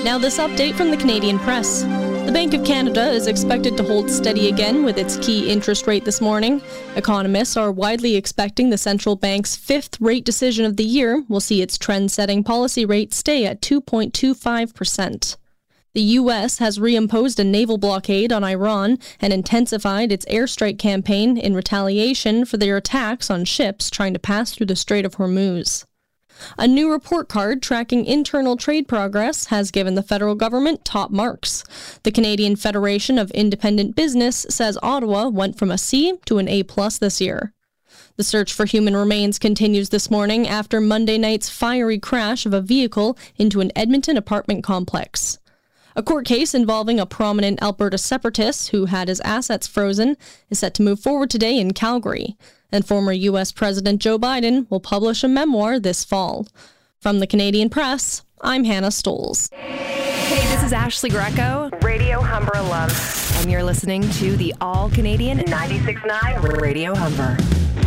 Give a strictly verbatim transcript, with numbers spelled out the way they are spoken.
Now this update from the Canadian Press. The Bank of Canada is expected to hold steady again with its key interest rate this morning. Economists are widely expecting the central bank's fifth rate decision of the year will see its trend-setting policy rate stay at two point two five percent. The U S has reimposed a naval blockade on Iran and intensified its airstrike campaign in retaliation for their attacks on ships trying to pass through the Strait of Hormuz. A new report card tracking internal trade progress has given the federal government top marks. The Canadian Federation of Independent Business says Ottawa went from a C to an A plus this year. The search for human remains continues this morning after Monday night's fiery crash of a vehicle into an Edmonton apartment complex. A court case involving a prominent Alberta separatist who had his assets frozen is set to move forward today in Calgary, and former U S President Joe Biden will publish a memoir this fall. From the Canadian Press, I'm Hannah Stoles. Hey, this is Ashley Greco, Radio Humber alum, and you're listening to the All-Canadian ninety-six point nine Radio Humber.